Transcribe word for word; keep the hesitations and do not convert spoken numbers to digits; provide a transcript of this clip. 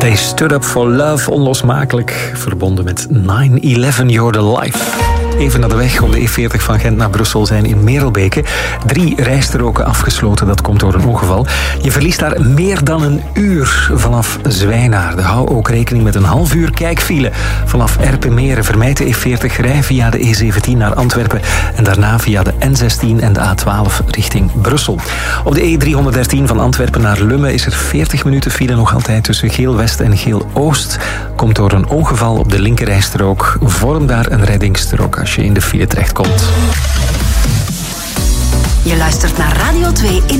They stood up for love, onlosmakelijk verbonden met nine eleven, You're the Life. Even naar de weg op de E veertig van Gent naar Brussel zijn in Merelbeke drie rijstroken afgesloten. Dat komt door een ongeval. Je verliest daar meer dan een uur vanaf Zwijnaarden. Hou ook rekening met een half uur kijkfile vanaf Erpenmeren. Vermijd de E veertig, rij via de E zeventien naar Antwerpen en daarna via de N zestien en de A twaalf richting Brussel. Op de E driehonderddertien van Antwerpen naar Lummen is er veertig minuten file nog altijd tussen Geel-West en Geel-Oost. Komt door een ongeval op de linkerrijstrook. Vorm daar een reddingsstrook als je in de file terechtkomt. Je luistert naar Radio twee in